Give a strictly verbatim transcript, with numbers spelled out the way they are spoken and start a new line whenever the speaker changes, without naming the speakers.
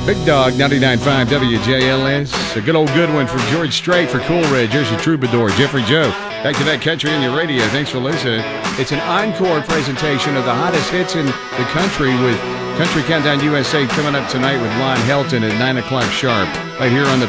Big Dog, ninety-nine point five W J L S. A good old good one from George Strait for Coolidge. Here's your troubadour, Jeffrey Joe. Back to that country on your radio. Thanks for listening. It's an encore presentation of the hottest hits in the country with Country Countdown U S A coming up tonight with Lon Helton at nine o'clock sharp. Right here on the